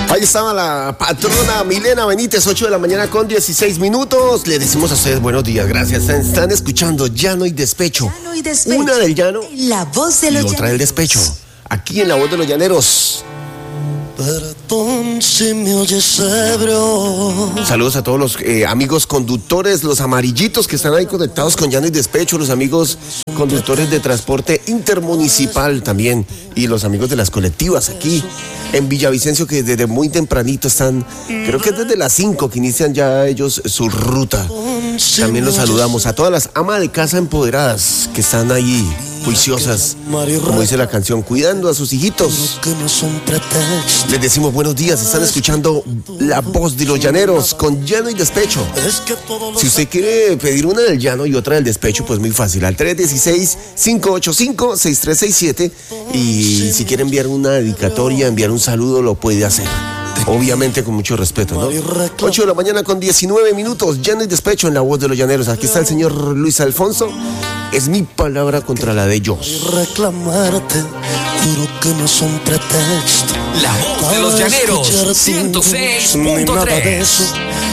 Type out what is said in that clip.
Ahí estaba la patrona Milena Benítez, 8 de la mañana con 16 minutos. Le decimos a ustedes buenos días, gracias. Están escuchando Llano y Despecho. Una del llano La voz de y los otra del despecho. Aquí en La Voz de los Llaneros. Perdón si me oyes ebrio. Saludos a todos los amigos conductores, los amarillitos que están ahí conectados con Llano y Despecho, los amigos conductores de transporte intermunicipal también, y los amigos de las colectivas aquí en Villavicencio, que desde muy tempranito están, creo que es desde las 5 que inician ya ellos su ruta. También los saludamos a todas las amas de casa empoderadas que están ahí juiciosas, como dice la canción, cuidando a sus hijitos. Les decimos buenos días, están escuchando La Voz de los Llaneros con Llano y Despecho. Si usted quiere pedir una del llano y otra del despecho, pues muy fácil, al 316-585-6367, y si quiere enviar una dedicatoria, enviar un saludo, lo puede hacer. Obviamente con mucho respeto, ¿no? 8 de la mañana con 19 minutos, Llano y Despecho en La Voz de los Llaneros. Aquí está el señor Luis Alfonso. Es mi palabra contra la de ellos. Reclamarte, juro que no son pretextos. La Voz de los Llaneros, 106.3.